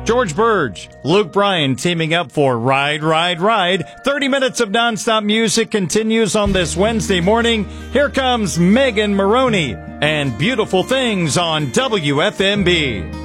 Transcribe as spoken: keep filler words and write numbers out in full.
George Burge, Luke Bryan teaming up for Ride, Ride, Ride. thirty minutes of nonstop music continues on this Wednesday morning. Here comes Megan Maroney and Beautiful Things on W F M B.